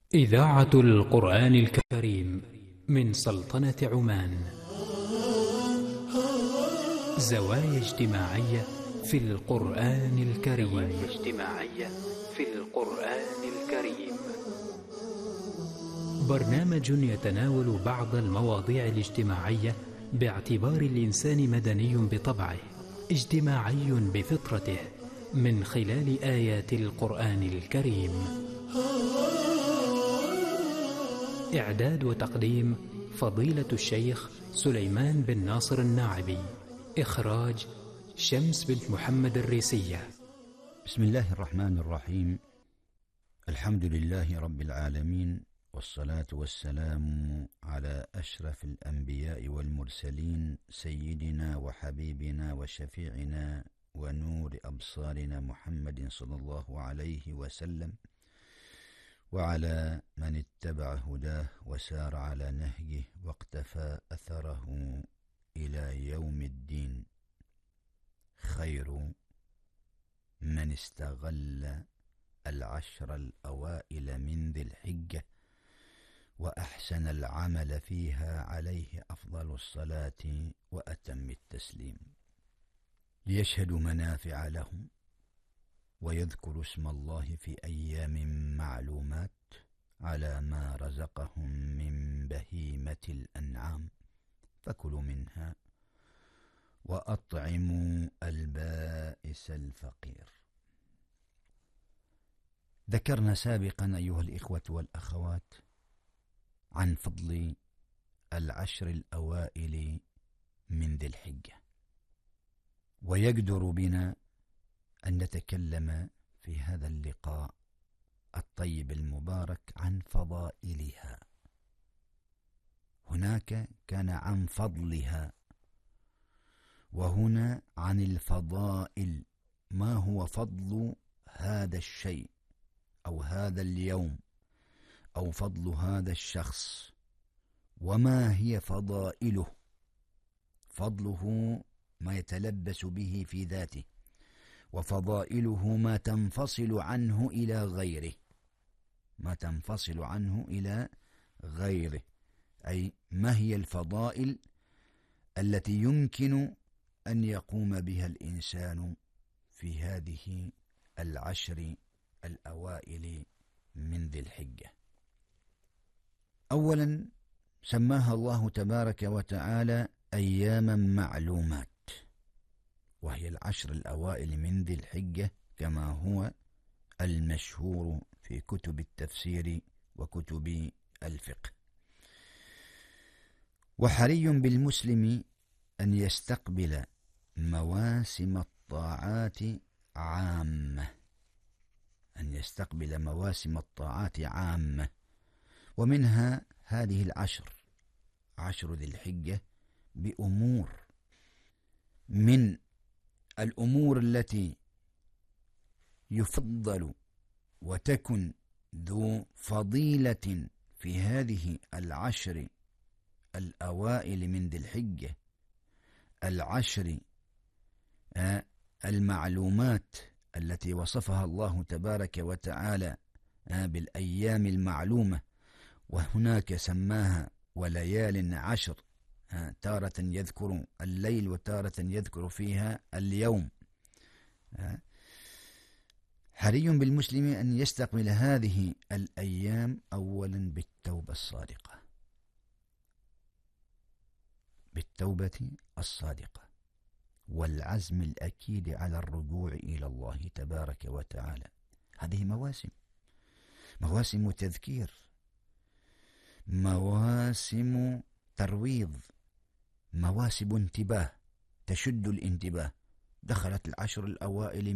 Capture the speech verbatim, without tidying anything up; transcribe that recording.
إذاعة القرآن الكريم من سلطنة عمان. زوايا اجتماعية في القرآن الكريم. زوايا اجتماعية في القرآن الكريم. برنامج يتناول بعض المواضيع الاجتماعية باعتبار الإنسان مدني بطبعه، اجتماعي بفطرته، من خلال آيات القرآن الكريم. إعداد وتقديم فضيلة الشيخ سليمان بن ناصر الناعبي. إخراج شمس بنت محمد الريسية. بسم الله الرحمن الرحيم. الحمد لله رب العالمين، والصلاة والسلام على أشرف الأنبياء والمرسلين، سيدنا وحبيبنا وشفيعنا ونور أبصارنا محمد صلى الله عليه وسلم، وعلى من اتبع هداه وسار على نهجه واقتفى أثره إلى يوم الدين. خير من استغل العشر الأوائل من ذي الحجة وأحسن العمل فيها، عليه أفضل الصلاة وأتم التسليم، ليشهدوا منافع لهم ويذكروا اسم الله في أيام معلومات على ما رزقهم من بهيمة الأنعام، فكلوا منها وأطعموا البائس الفقير. ذكرنا سابقا أيها الإخوة والأخوات عن فضل العشر الأوائل من ذي الحجة، ويقدر بنا أن نتكلم في هذا اللقاء الطيب المبارك عن فضائلها. هناك كان عن فضلها، وهنا عن الفضائل. ما هو فضل هذا الشيء أو هذا اليوم أو فضل هذا الشخص، وما هي فضائله؟ فضله ما يتلبس به في ذاته، وفضائله ما تنفصل عنه إلى غيره، ما تنفصل عنه إلى غيره أي ما هي الفضائل التي يمكن أن يقوم بها الإنسان في هذه العشر الأوائل من ذي الحجة. أولا سماها الله تبارك وتعالى أياما معلومات، وهي العشر الأوائل من ذي الحجة كما هو المشهور في كتب التفسير وكتب الفقه. وحري بالمسلم أن يستقبل مواسم الطاعات عامة، أن يستقبل مواسم الطاعات عامة، ومنها هذه العشر، عشر ذي الحجة، بأمور من الأمور التي يفضل وتكن ذو فضيلة في هذه العشر الأوائل من ذي الحجة، العشر المعلومات التي وصفها الله تبارك وتعالى بالأيام المعلومة. وهناك سماها وليال عشر، تارة يذكر الليل وتارة يذكر فيها اليوم. حري بالمسلم أن يستقبل هذه الأيام أولا بالتوبة الصادقة، بالتوبة الصادقة والعزم الأكيد على الرجوع إلى الله تبارك وتعالى. هذه مواسم، مواسم تذكير، مواسم ترويض، مواسم انتباه، تشد الانتباه. دخلت العشر الأوائل